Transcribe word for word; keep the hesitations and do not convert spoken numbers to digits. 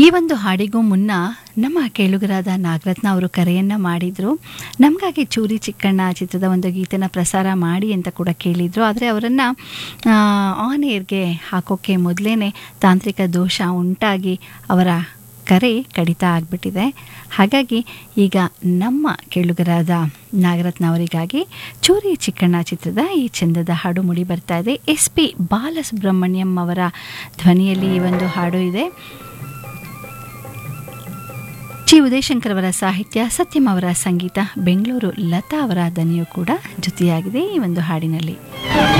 ಒಂದು ಹಾಡಿಗೂ ಮುನ್ನ ನಮ್ಮ ಕೇಳುಗರಾದ ನಾಗರತ್ನ ಅವರು ಕರೆಯನ್ನು ಮಾಡಿದರು. ನಮಗಾಗಿ ಚೂರಿ ಚಿಕ್ಕಣ್ಣ ಚಿತ್ರದ ಒಂದು ಗೀತೆನ ಪ್ರಸಾರ ಮಾಡಿ ಅಂತ ಕೂಡ ಕೇಳಿದರು. ಆದರೆ ಅವರನ್ನು ಆನ್ ಏರ್ಗೆ ಹಾಕೋಕ್ಕೆ ಮೊದಲೇ ತಾಂತ್ರಿಕ ದೋಷ ಉಂಟಾಗಿ ಅವರ ಕರೆ ಕಡಿತ ಆಗಿಬಿಟ್ಟಿದೆ. ಹಾಗಾಗಿ ಈಗ ನಮ್ಮ ಕೇಳುಗರಾದ ನಾಗರತ್ನ ಅವರಿಗಾಗಿ ಚೂರಿ ಚಿಕ್ಕಣ್ಣ ಚಿತ್ರದ ಈ ಚಂದದ ಹಾಡು ಮೂಡಿ ಬರ್ತಾ ಇದೆ. ಎಸ್ ಪಿ ಬಾಲಸುಬ್ರಹ್ಮಣ್ಯಂ ಅವರ ಧ್ವನಿಯಲ್ಲಿ ಈ ಒಂದು ಹಾಡು ಇದೆ. ಚಿ ಉದಯಶಂಕರ್ ಅವರ ಸಾಹಿತ್ಯ, ಸತ್ಯಂ ಅವರ ಸಂಗೀತ, ಬೆಂಗಳೂರು ಲತಾ ಅವರ ದನಿಯೂ ಕೂಡ ಜೊತೆಯಾಗಿದೆ ಈ ಒಂದು ಹಾಡಿನಲ್ಲಿ.